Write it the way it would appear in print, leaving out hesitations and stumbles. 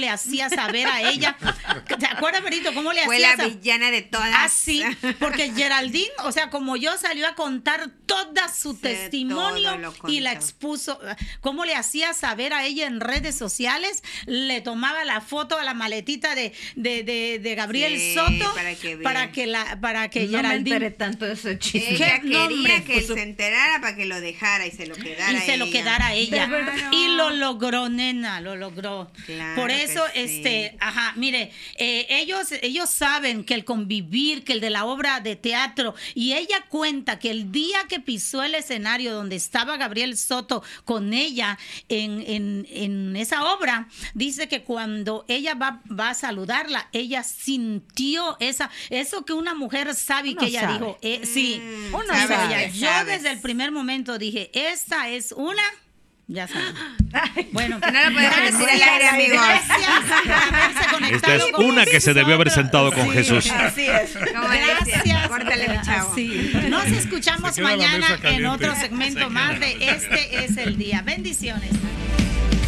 le hacía saber a ella. ¿Te acuerdas, Berito? ¿Cómo le Fue hacía la villana de todas. Ah, sí, porque Geraldine, o sea, como yo, salió a contar todo su testimonio y la expuso. ¿Cómo le hacía saber a ella en redes sociales? Le tomaba la foto a la maletita de Gabriel Soto para que no Geraldine... me enteré tanto de ese chiste. Ella quería que él se enterara para que lo dejara y se lo quedara y se lo quedara a ella. Claro. Y lo logró, nena, lo logró. Claro. Por eso, sí. mire, ellos saben que el convivir, que el de la obra de teatro, y ella cuenta que el día que pisó el escenario donde estaba Gabriel Soto con ella en esa obra, dice que cuando ella va a saludarla, ella sintió eso que una mujer sabe y que ella dijo, sí, uno sabe, sabe. yo desde el primer momento dije, esta es una... Ya saben. Bueno, no lo podemos decir al aire, amigos. Gracias por haberse conectado. Esta es una que se debió haber sentado con Jesús. Así es. Gracias. Córtale, mi chavo. Sí. Nos escuchamos Se queda la mañana mesa en caliente. otro segmento más de Este es el Día. Bendiciones.